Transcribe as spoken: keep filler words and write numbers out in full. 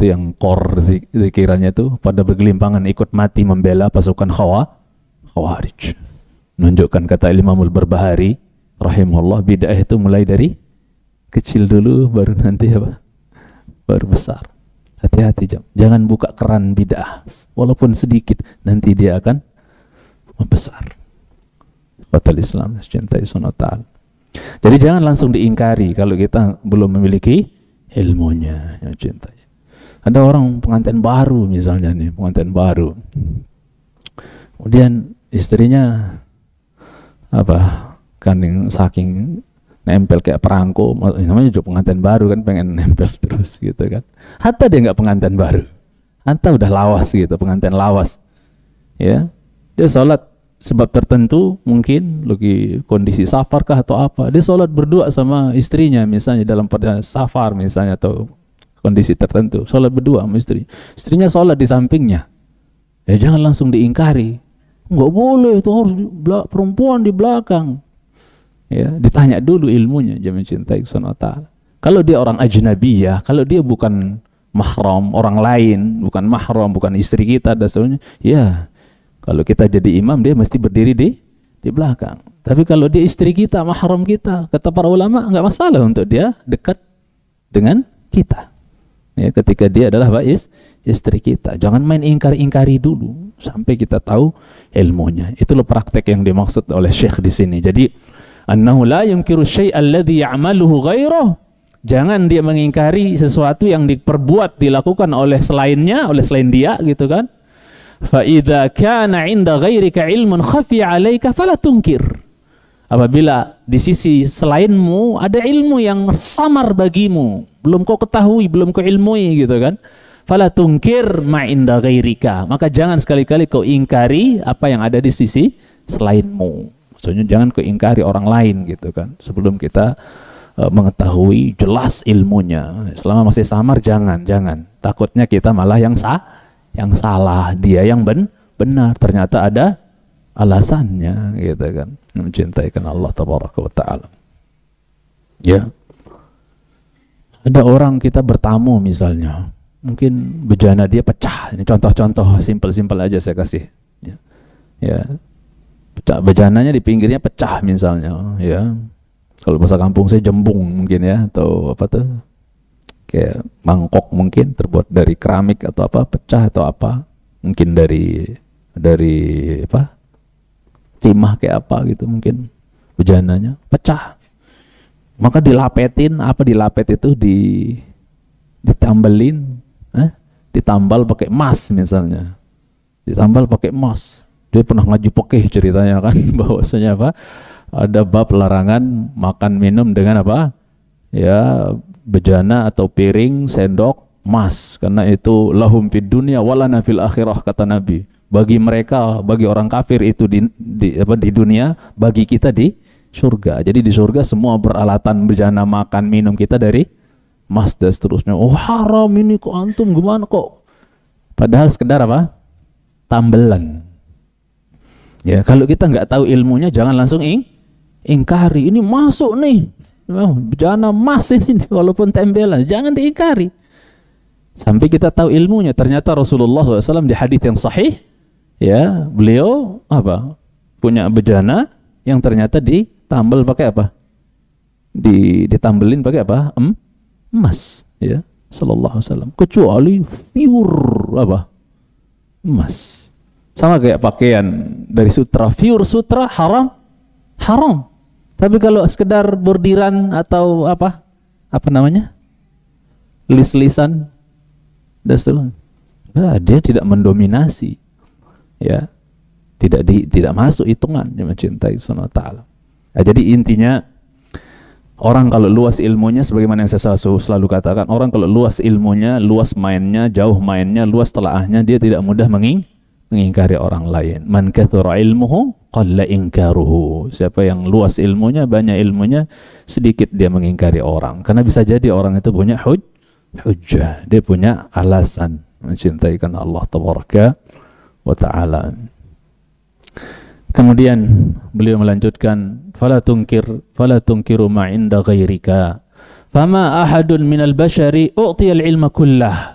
itu yang core zik- zikirannya itu pada bergelimpangan ikut mati membela pasukan khawa khawarij. Menunjukkan kata Imamul Barbahari rahimahullah, bid'ah itu mulai dari kecil dulu baru nanti apa? Baru besar. Hati-hati jam. Jangan buka keran bid'ah walaupun sedikit, nanti dia akan membesar. Fatal Islam cintai sunnah ta'ala. Jadi jangan langsung diingkari kalau kita belum memiliki ilmunya, yang cintai. Ada orang pengantin baru misalnya nih, pengantin baru. Kemudian istrinya apa? Kan yang saking nempel kayak perangko, namanya juga pengantin baru kan, pengen nempel terus gitu kan. Hatta dia nggak pengantin baru, hatta udah lawas gitu, pengantin lawas. Ya, dia sholat sebab tertentu, mungkin lagi kondisi safar kah atau apa, dia sholat berdua sama istrinya misalnya dalam perjalanan safar misalnya atau kondisi tertentu, sholat berdua sama istri, istrinya sholat di sampingnya, ya jangan langsung diingkari, nggak boleh itu, harus di belak- perempuan di belakang, ya ditanya dulu ilmunya. Jangan cintai sunnah ta'ala. Kalau dia orang ajnabiyah, kalau dia bukan mahram, orang lain, bukan mahram, bukan istri kita dan sebagainya, ya kalau kita jadi imam, dia mesti berdiri di di belakang. Tapi kalau dia istri kita, mahram kita, kata para ulama, nggak masalah untuk dia dekat dengan kita. Ya, ketika dia adalah bais istri kita, jangan main ingkari-ingkari dulu sampai kita tahu ilmunya. Itulah praktek yang dimaksud oleh Syekh di sini. Jadi, annahu la yunkiru syai'a alladhi ya'maluhu ghairuh. Jangan dia mengingkari sesuatu yang diperbuat, dilakukan oleh selainnya, oleh selain dia, gitu kan? فَإِذَا كَانَ عِنْدَ غَيْرِكَ عِلْمٌ خَفِيَ عَلَيْكَ فَلَا تُنْكِرْ. Apabila di sisi selainmu ada ilmu yang samar bagimu, belum kau ketahui, belum kau ilmui gitu kan, فَلَا تُنْكِرْ مَا عِنْدَ غَيْرِكَ. Maka jangan sekali-kali kau ingkari apa yang ada di sisi selainmu. Maksudnya jangan kau ingkari orang lain gitu kan, sebelum kita uh, mengetahui jelas ilmunya. Selama masih samar jangan, jangan. Takutnya kita malah yang sah yang salah, dia yang ben benar, ternyata ada alasannya gitu kan. Mencintai kan Allah tabaraka wa taala. Ya. Ada orang kita bertamu misalnya, mungkin bejana dia pecah. Ini contoh-contoh simpel-simpel aja saya kasih. Ya. Ya. Pecah, bejananya di pinggirnya pecah misalnya, ya. Kalau bahasa kampung saya jembung mungkin ya, atau apa tuh? Kayak mangkok mungkin terbuat dari keramik atau apa, pecah atau apa, mungkin dari dari apa timah kayak apa gitu, mungkin bejananya pecah, maka dilapetin apa, dilapet itu di ditambelin, eh? ditambal pakai emas misalnya, ditambal pakai emas. Dia pernah ngaji pekeh ceritanya kan, bahwasanya apa, ada bab larangan makan minum dengan apa ya, bejana atau piring, sendok, emas, karena itu lahum fid dunya walana fil akhirah, kata Nabi. Bagi mereka, bagi orang kafir itu di, di apa di dunia, bagi kita di surga. Jadi di surga semua peralatan bejana makan minum kita dari emas dan seterusnya. Oh haram ini kok, antum gimana kok? Padahal sekedar apa? Tambelan. Ya kalau kita nggak tahu ilmunya jangan langsung ing ingkari. Ini masuk nih. Oh, bejana emas ini walaupun tembelan, jangan diingkari sampai kita tahu ilmunya. Ternyata Rasulullah shallallahu alaihi wasallam di hadis yang sahih, ya beliau apa punya bejana yang ternyata ditambal pakai apa, di ditambelin pakai apa, em, emas, ya sallallahu alaihi wasallam, kecuali pure apa, emas. Sama kayak pakaian dari sutra, pure sutra haram, haram. Tapi kalau sekedar bordiran atau apa, apa namanya, lis-lisan, dan seterusnya, nah, dia tidak mendominasi, ya, tidak di, tidak masuk hitungan yang mencintai sunnah ta'ala. Nah, jadi intinya orang kalau luas ilmunya, sebagaimana yang saya selalu katakan, orang kalau luas ilmunya, luas mainnya, jauh mainnya, luas telaahnya, dia tidak mudah menging mengingkari orang lain. Man kathura ilmuhu qalla inkaruhu. Siapa yang luas ilmunya, banyak ilmunya, sedikit dia mengingkari orang. Karena bisa jadi orang itu punya huj hujjah, dia punya alasan mencintai karena Allah tabaraka wa ta'ala. Kemudian beliau melanjutkan, fala tunkir fala tunkiru ma 'inda ghairika fama ahadun minal bashari u'tiyal ilma kullah.